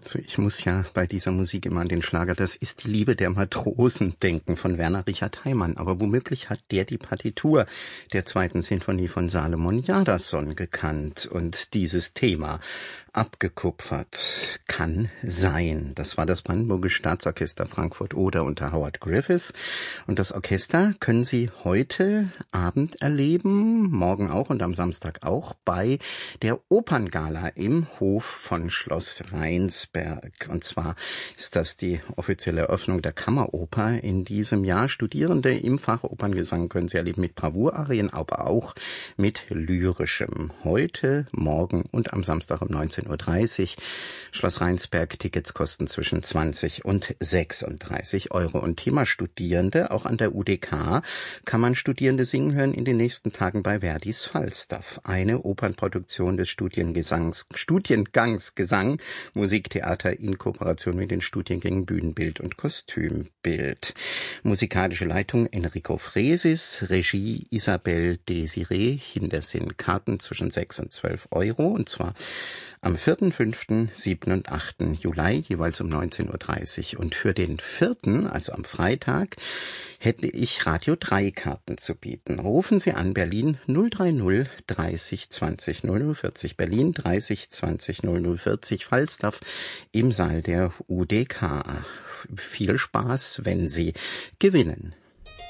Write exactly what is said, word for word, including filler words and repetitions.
So, ich muss ja bei dieser Musik immer an den Schlager "Das ist die Liebe der Matrosen" denken von Werner Richard Heimann. Aber womöglich hat der die Partitur der zweiten Sinfonie von Salomon Jadassohn gekannt und dieses Thema abgekupfert. Kann sein. Das war das Brandenburgische Staatsorchester Frankfurt-Oder unter Howard Griffiths. Und das Orchester können Sie heute Abend erleben, morgen auch und am Samstag auch, bei der Operngala im Hof von Schloss Rheinsberg. Und zwar ist das die offizielle Eröffnung der Kammeroper in diesem Jahr. Studierende im Fach Operngesang können Sie erleben mit Bravourarien, aber auch mit lyrischem. Heute, morgen und am Samstag um neunzehn Uhr dreißig. Schloss Rheinsberg. Tickets kosten zwischen zwanzig und sechsunddreißig Euro. Und Thema Studierende, auch an der U D K kann man Studierende singen hören in den nächsten Tagen bei Verdis Falstaff. Eine Opernproduktion des Studiengesangs, Studiengangs Gesang, Musiktheater in Kooperation mit den Studiengängen Bühnenbild und Kostümbild. Musikalische Leitung Enrico Fresis, Regie Isabel Desiree. Hintersinn Karten zwischen sechs und zwölf Euro, und zwar am vierten, fünften, siebten und achten Juli, jeweils um neunzehn Uhr dreißig. Und für den vierten, also am Freitag, hätte ich Radio drei Karten zu bieten. Rufen Sie an, Berlin null drei null dreißig zwanzig null null vierzig, Berlin dreißig zwanzig null null vierzig, Falstaff im Saal der U D K. Viel Spaß, wenn Sie gewinnen.